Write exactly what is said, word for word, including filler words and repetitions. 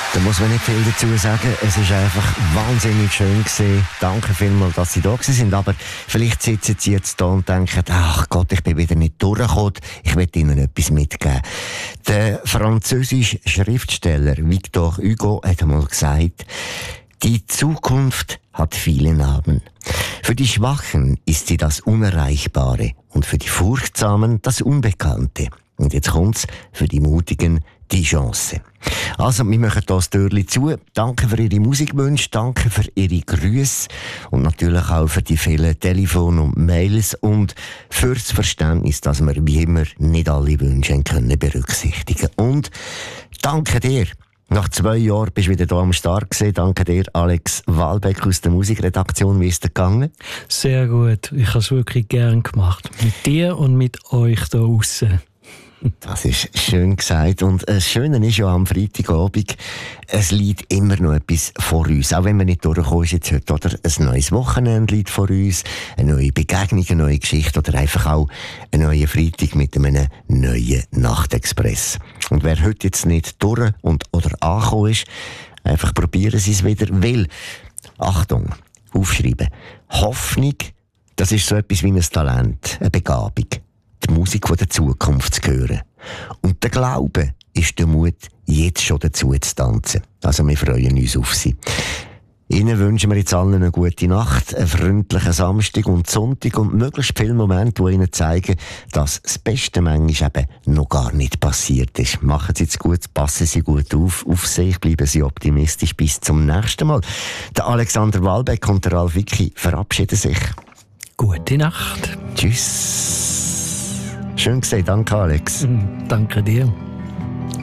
Da muss man nicht viel dazu sagen. Es ist einfach wahnsinnig schön gewesen. Danke vielmals, dass Sie da sind. Aber vielleicht sitzen Sie jetzt da und denken, ach Gott, ich bin wieder nicht durchgekommen. Ich will Ihnen etwas mitgeben. Der französische Schriftsteller Victor Hugo hat einmal gesagt, die Zukunft hat viele Namen. Für die Schwachen ist sie das Unerreichbare und für die Furchtsamen das Unbekannte. Und jetzt kommt's, für die Mutigen die Chance. Also, wir machen hier das Türchen zu. Danke für Ihre Musikwünsche, danke für Ihre Grüße und natürlich auch für die vielen Telefon- und Mails und für das Verständnis, dass wir wie immer nicht alle Wünsche können berücksichtigen. Und danke dir. Nach zwei Jahren bist du wieder hier am Start gewesen. Danke dir, Alex Walbeck aus der Musikredaktion. Wie ist es gegangen? Sehr gut. Ich habe es wirklich gern gemacht. Mit dir und mit euch da draussen. Das ist schön gesagt. Und das Schöne ist ja am Freitagabend, es liegt immer noch etwas vor uns. Auch wenn wir nicht durchkommen ist jetzt heute, oder? Ein neues Wochenende liegt vor uns, eine neue Begegnung, eine neue Geschichte oder einfach auch ein neuer Freitag mit einem neuen Nachtexpress. Und wer heute jetzt nicht durch und oder angekommen ist, einfach probieren Sie es wieder. Weil, Achtung, aufschreiben, Hoffnung, das ist so etwas wie ein Talent, eine Begabung. Die Musik von der Zukunft zu hören. Und der Glaube ist der Mut, jetzt schon dazu zu tanzen. Also wir freuen uns auf Sie. Ihnen wünschen wir jetzt allen eine gute Nacht, einen freundlichen Samstag und Sonntag und möglichst viele Momente, die Ihnen zeigen, dass das Beste manchmal eben noch gar nicht passiert ist. Machen Sie es gut, passen Sie gut auf, auf sich, bleiben Sie optimistisch. Bis zum nächsten Mal. Der Alexander Walbeck und der Ralf Wicki verabschieden sich. Gute Nacht. Tschüss. Schön gesehen, danke Alex. Danke dir.